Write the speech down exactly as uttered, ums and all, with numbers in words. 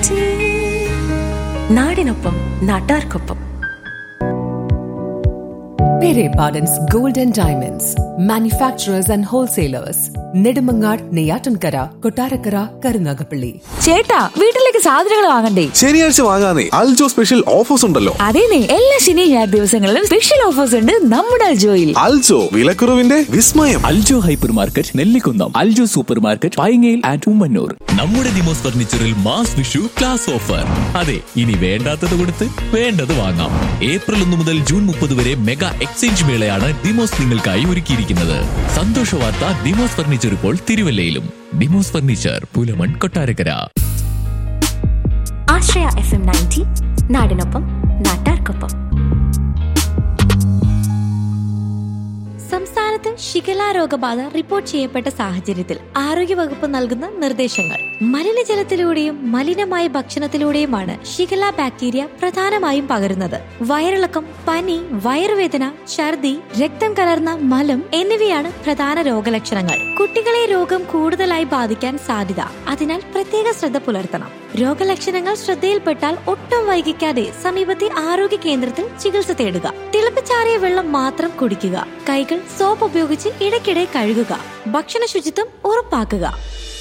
നാടിനൊപ്പം നാട്ടാർക്കൊപ്പം. Pere Pardon's Gold and Diamonds, manufacturers and wholesalers, Nedumangad, Neyyattinkara, Kottarakkara, Karunagappally. ചേട്ടാ, വീട്ടിലേക്ക് സാധനങ്ങൾ വാങ്ങണ്ടേ? ശനിയാഴ്ച വാങ്ങാനേ, അൽജോ സ്പെഷ്യൽ ഓഫേഴ്സ് ഉണ്ടല്ലോ. അതേനെ, എല്ലാ ശനി ഞായർ ദിവസങ്ങളിലും സ്പെഷ്യൽ ഓഫേഴ്സ് ഉണ്ട് നമ്മുടെ അൽജോയിൽ. അൽജോ, വിലക്കുറവിന്റെ വിസ്മയം. Aljo hyper market, Nellikunnam, Aljo super market, പൈങ്ങയിൽ and Ummannoor. നമ്മുടെ Demos ഫർണിച്ചറിൽ mass Vishu class offer. അതെ, ഇനി വേണ്ടാത്തത് കൊടുത്ത് വേണ്ടത് വാങ്ങാം. ഏപ്രിൽ ഒന്ന് മുതൽ ജൂൺ മുപ്പത് വരെ മെഗാ എക്സ്ചേഞ്ച് മേളയാണ് ഡിമോസ് നിങ്ങൾക്കായി ഒരുക്കിയിരിക്കുന്നത്. സന്തോഷ വാർത്ത, ഡിമോസ് ഫർണിച്ചർ ഇപ്പോൾ തിരുവല്ലയിലും. ഡിമോസ് ഫർണിച്ചർ, പുലമൺ, കൊട്ടാരക്കര. ആശ്രയ എഫ് എം നയൻറ്റി, നാടിനൊപ്പം നാട്ടാർക്കൊപ്പം. സംസ്ഥാനത്ത് ഷിഗല്ല രോഗബാധ റിപ്പോർട്ട് ചെയ്യപ്പെട്ട സാഹചര്യത്തിൽ ആരോഗ്യവകുപ്പ് നൽകുന്ന നിർദ്ദേശങ്ങൾ. മലിനജലത്തിലൂടെയും മലിനമായ ഭക്ഷണത്തിലൂടെയുമാണ് ഷിഗല്ല ബാക്ടീരിയ പ്രധാനമായും പകരുന്നത്. വയറിളക്കം, പനി, വയറുവേദന, ഛർദി, രക്തം കലർന്ന മലം എന്നിവയാണ് പ്രധാന രോഗലക്ഷണങ്ങൾ. കുട്ടികളെ രോഗം കൂടുതലായി ബാധിക്കാൻ സാധ്യത. അതിനാൽ പ്രത്യേക ശ്രദ്ധ പുലർത്തണം. രോഗലക്ഷണങ്ങൾ ശ്രദ്ധയിൽപ്പെട്ടാൽ ഒട്ടും വൈകിക്കാതെ സമീപത്തെ ആരോഗ്യ കേന്ദ്രത്തിൽ ചികിത്സ തേടുക. തിളപ്പിച്ചാറിയ വെള്ളം മാത്രം കുടിക്കുക. കൈകൾ സോപ്പ് ഉപയോഗിച്ച് ഇടയ്ക്കിടെ കഴുകുക. ഭക്ഷണ ശുചിത്വം ഉറപ്പാക്കുക.